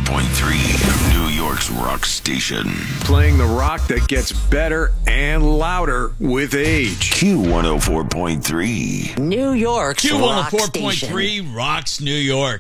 104.3, New York's rock station. Playing the rock that gets better and louder with age. Q104.3. New York's rock station. Q104.3 rocks New York.